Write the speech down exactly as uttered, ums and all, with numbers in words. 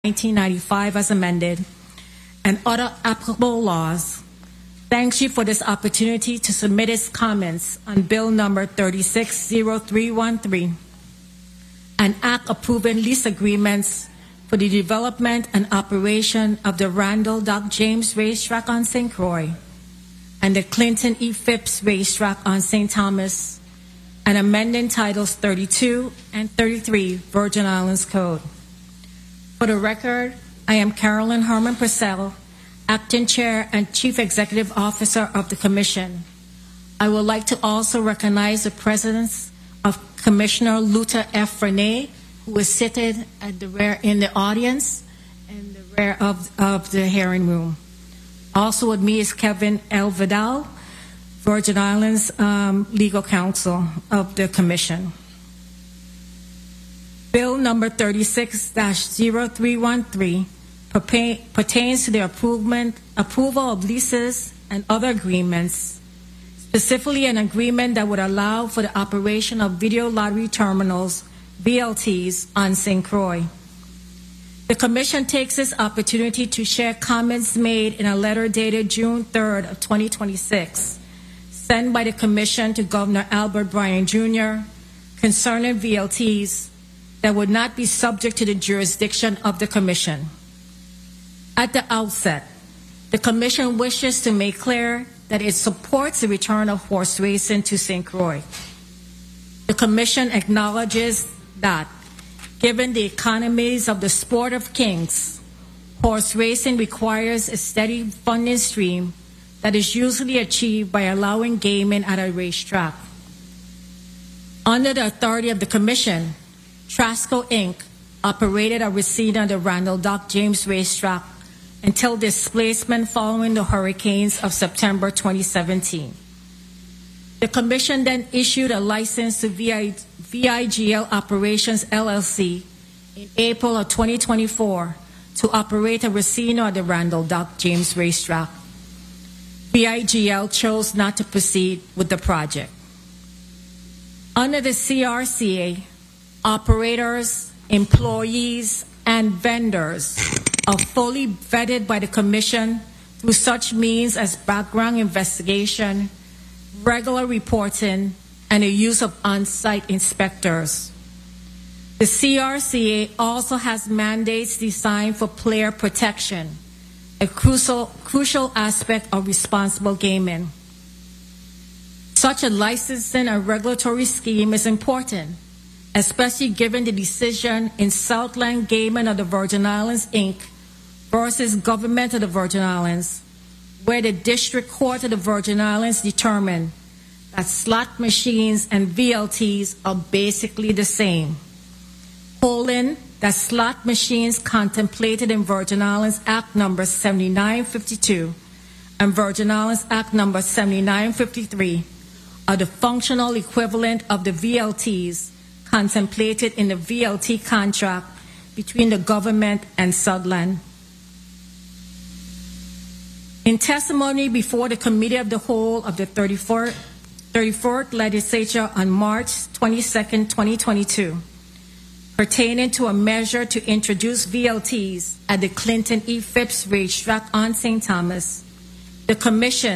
nineteen ninety-five as amended, and other applicable laws, thanks you for this opportunity to submit its comments on Bill number thirty-six oh three one three, an act approving lease agreements for the development and operation of the Randall Doc James Racetrack on Saint Croix and the Clinton E. Phipps Racetrack on Saint Thomas, and amending titles thirty-two and thirty-three Virgin Islands Code. For the record, I am Carolyn Herman Purcell, Acting Chair and Chief Executive Officer of the Commission. I would like to also recognize the presence of Commissioner Luther F. Renee, who is seated at the rear in the audience and the rear of, of the hearing room. Also with me is Kevin L. Vidal, Virgin Islands um, Legal Counsel of the Commission. Bill number thirty-six oh three one three pertains to the approval, approval of leases and other agreements, specifically an agreement that would allow for the operation of video lottery terminals, V L Ts, on Saint Croix. The Commission takes this opportunity to share comments made in a letter dated June third of twenty twenty-six, sent by the Commission to Governor Albert Bryan Junior concerning V L Ts that would not be subject to the jurisdiction of the Commission. At the outset, the Commission wishes to make clear that it supports the return of horse racing to Saint Croix. The Commission acknowledges that, given the economies of the sport of kings, horse racing requires a steady funding stream that is usually achieved by allowing gaming at a racetrack. Under the authority of the Commission, Trasco Incorporated operated a casino on the Randall Doc James Racetrack until displacement following the hurricanes of September twenty seventeen. The Commission then issued a license to V I G L Operations L L C in April of twenty twenty-four to operate a casino at the Randall Doc James Racetrack. V I G L chose not to proceed with the project. Under the C R C A, operators, employees, and vendors are fully vetted by the Commission through such means as background investigation, regular reporting, and the use of on-site inspectors. The C R C A also has mandates designed for player protection, a crucial, crucial aspect of responsible gaming. Such a licensing and regulatory scheme is important, especially given the decision in Southland Gaming of the Virgin Islands, Incorporated versus Government of the Virgin Islands, where the District Court of the Virgin Islands determined that slot machines and V L Ts are basically the same, holding that slot machines contemplated in Virgin Islands Act number seventy-nine fifty-two and Virgin Islands Act number seventy-nine fifty-three are the functional equivalent of the V L Ts contemplated in the V L T contract between the government and Southland. In testimony before the Committee of the Whole of the thirty-fourth, thirty-fourth Legislature on March twenty-second, twenty twenty-two, pertaining to a measure to introduce V L Ts at the Clinton E. Phipps Racetrack on Saint Thomas, the Commission